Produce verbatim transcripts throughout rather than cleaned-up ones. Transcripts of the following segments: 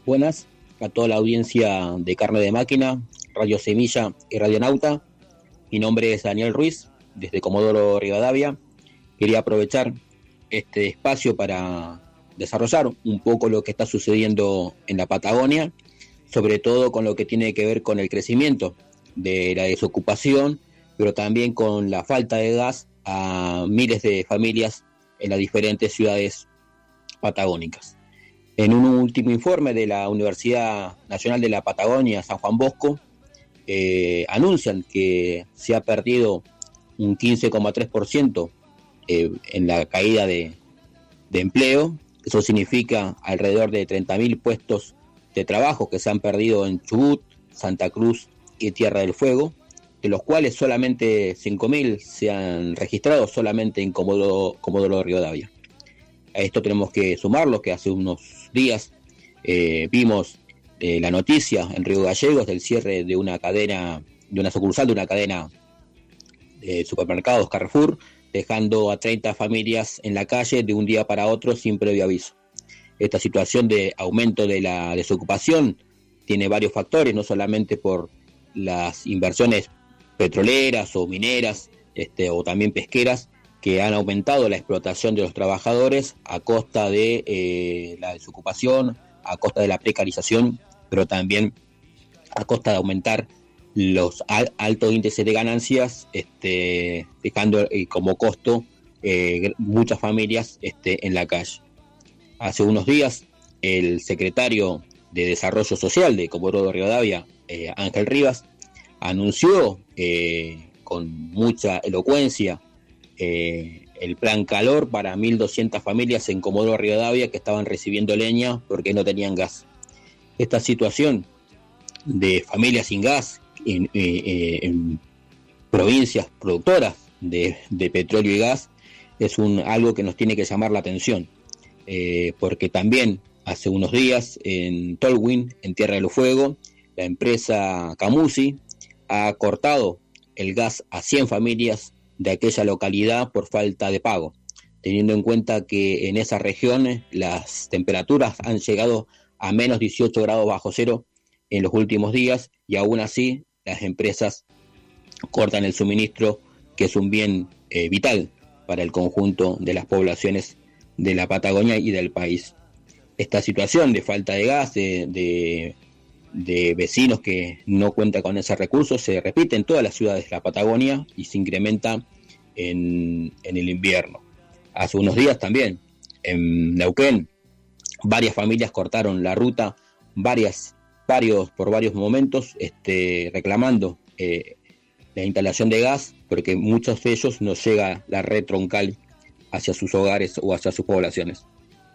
Buenas a toda la audiencia de Carne de Máquina, Radio Semilla y Radionauta. Mi nombre es Daniel Ruiz, desde Comodoro Rivadavia. Quería aprovechar este espacio para desarrollar un poco lo que está sucediendo en la Patagonia, sobre todo con lo que tiene que ver con el crecimiento de la desocupación, pero también con la falta de gas a miles de familias en las diferentes ciudades patagónicas. En un último informe de la Universidad Nacional de la Patagonia, San Juan Bosco, eh, anuncian que se ha perdido un quince coma tres por ciento eh, en la caída de, de empleo. Eso significa alrededor de treinta mil puestos de trabajo que se han perdido en Chubut, Santa Cruz y Tierra del Fuego, de los cuales solamente cinco mil se han registrado solamente en Comodoro, Comodoro Rivadavia. A esto tenemos que sumarlo que hace unos días eh, vimos eh, la noticia en Río Gallegos del cierre de una cadena, de una sucursal de una cadena de supermercados Carrefour, dejando a treinta familias en la calle de un día para otro sin previo aviso. Esta situación de aumento de la desocupación tiene varios factores, no solamente por las inversiones petroleras o mineras este, o también pesqueras, que han aumentado la explotación de los trabajadores a costa de eh, la desocupación, a costa de la precarización, pero también a costa de aumentar los al, altos índices de ganancias, este, dejando eh, como costo eh, muchas familias este, en la calle. Hace unos días, el secretario de Desarrollo Social de Comodoro Rivadavia, eh, Ángel Rivas, anunció eh, con mucha elocuencia Eh, el plan calor para mil doscientas familias en Comodoro Rivadavia que estaban recibiendo leña porque no tenían gas. Esta situación de familias sin gas en, eh, en provincias productoras de, de petróleo y gas es un, algo que nos tiene que llamar la atención, eh, porque también hace unos días en Tolwyn, en Tierra del Fuego, la empresa Camusi ha cortado el gas a cien familias de aquella localidad por falta de pago, teniendo en cuenta que en esa región las temperaturas han llegado a menos dieciocho grados bajo cero en los últimos días y aún así las empresas cortan el suministro, que es un bien eh, vital para el conjunto de las poblaciones de la Patagonia y del país. Esta situación de falta de gas, de, de, de vecinos que no cuentan con ese recurso, se repite en todas las ciudades de la Patagonia y se incrementa en, en el invierno. Hace unos días también, en Neuquén, varias familias cortaron la ruta, varias, varios, por varios momentos, este, reclamando eh, la instalación de gas, porque muchos de ellos no llega la red troncal hacia sus hogares o hacia sus poblaciones.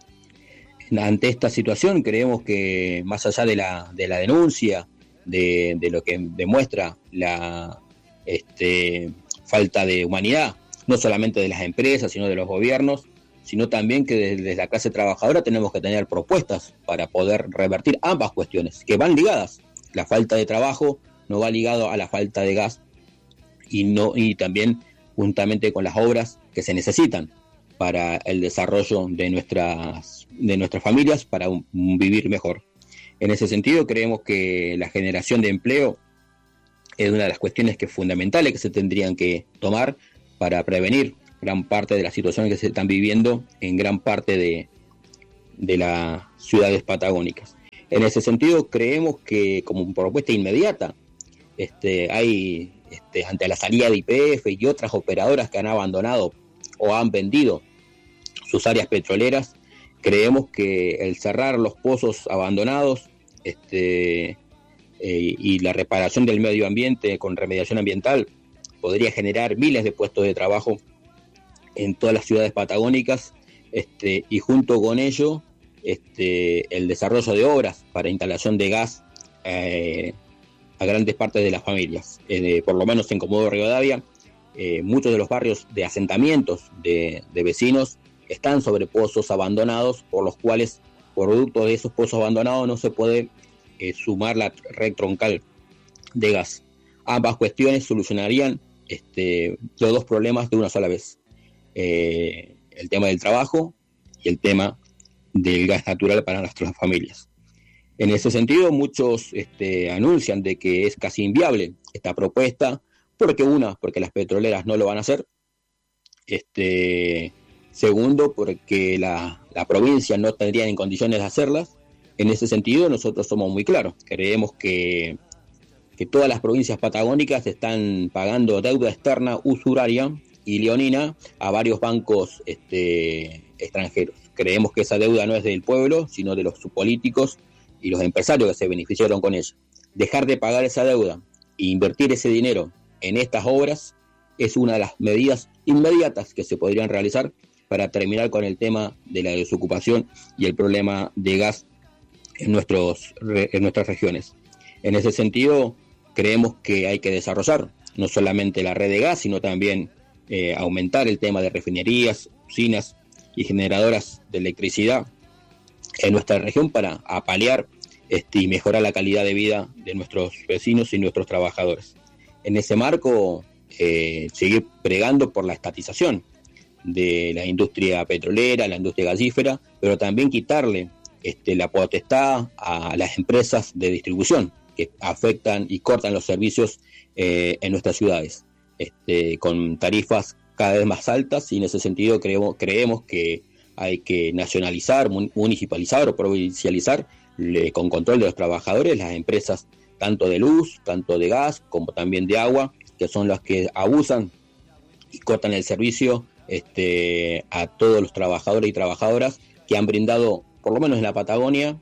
Ante esta situación creemos que más allá de la, de la denuncia, de, de lo que demuestra la este, falta de humanidad, no solamente de las empresas, sino de los gobiernos, sino también que desde, desde la clase trabajadora tenemos que tener propuestas para poder revertir ambas cuestiones, que van ligadas. La falta de trabajo no va ligado a la falta de gas y, no, y también juntamente con las obras que se necesitan para el desarrollo de nuestras, de nuestras familias, para un, un vivir mejor. En ese sentido, creemos que la generación de empleo es una de las cuestiones que fundamentales que se tendrían que tomar para prevenir gran parte de las situaciones que se están viviendo en gran parte de, de las ciudades patagónicas. En ese sentido, creemos que como propuesta inmediata, este, hay este, ante la salida de Y P F y otras operadoras que han abandonado o han vendido sus áreas petroleras, creemos que el cerrar los pozos abandonados este, eh, y la reparación del medio ambiente con remediación ambiental podría generar miles de puestos de trabajo en todas las ciudades patagónicas este, y junto con ello este, el desarrollo de obras para instalación de gas eh, a grandes partes de las familias. Eh, por lo menos en Comodoro Rivadavia, eh, muchos de los barrios de asentamientos de, de vecinos están sobre pozos abandonados, por los cuales, producto de esos pozos abandonados, no se puede eh, sumar la red troncal de gas. Ambas cuestiones solucionarían este, los dos problemas de una sola vez. Eh, el tema del trabajo y el tema del gas natural para nuestras familias. En ese sentido, muchos este, anuncian de que es casi inviable esta propuesta, porque una, porque las petroleras no lo van a hacer, este, segundo, porque la, la provincia no tendría en condiciones de hacerlas. En ese sentido, nosotros somos muy claros, creemos que, que todas las provincias patagónicas están pagando deuda externa usuraria y leonina a varios bancos este, extranjeros. Creemos que esa deuda no es del pueblo, sino de los políticos y los empresarios que se beneficiaron con ella. Dejar de pagar esa deuda e invertir ese dinero en estas obras es una de las medidas inmediatas que se podrían realizar para terminar con el tema de la desocupación y el problema de gas en, nuestros, en nuestras regiones. En ese sentido, creemos que hay que desarrollar no solamente la red de gas, sino también eh, aumentar el tema de refinerías, usinas y generadoras de electricidad en nuestra región para paliar este, y mejorar la calidad de vida de nuestros vecinos y nuestros trabajadores. En ese marco, eh, seguir pregando por la estatización de la industria petrolera, la industria gasífera, pero también quitarle este, la potestad a las empresas de distribución que afectan y cortan los servicios eh, en nuestras ciudades, este, con tarifas cada vez más altas, y en ese sentido creemos, creemos que hay que nacionalizar, municipalizar o provincializar le, con control de los trabajadores las empresas tanto de luz, tanto de gas, como también de agua, que son las que abusan y cortan el servicio este, a todos los trabajadores y trabajadoras que han brindado, por lo menos en la Patagonia,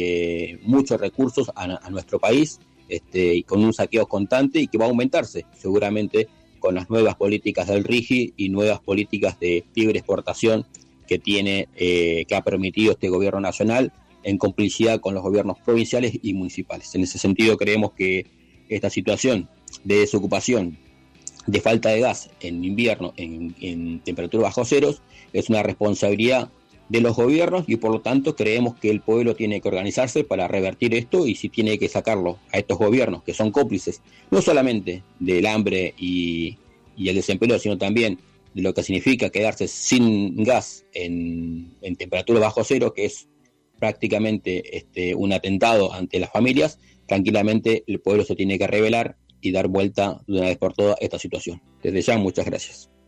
eh, muchos recursos a, a nuestro país, este, y con un saqueo constante y que va a aumentarse seguramente con las nuevas políticas del RIGI y nuevas políticas de libre exportación que tiene, eh, que ha permitido este gobierno nacional en complicidad con los gobiernos provinciales y municipales. En ese sentido, creemos que esta situación de desocupación, de falta de gas en invierno, en, en temperaturas bajo ceros, es una responsabilidad de los gobiernos, y por lo tanto creemos que el pueblo tiene que organizarse para revertir esto, y si tiene que sacarlo a estos gobiernos que son cómplices no solamente del hambre y, y el desempleo, sino también de lo que significa quedarse sin gas en, en temperatura bajo cero, que es prácticamente este, un atentado ante las familias. Tranquilamente el pueblo se tiene que rebelar y dar vuelta de una vez por todas esta situación. Desde ya, muchas gracias.